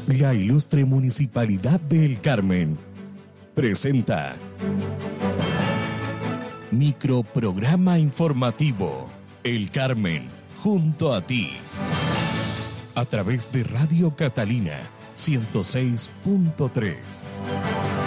La ilustre Municipalidad de El Carmen presenta Microprograma informativo El Carmen, junto a ti. A través de Radio Catalina 106.3.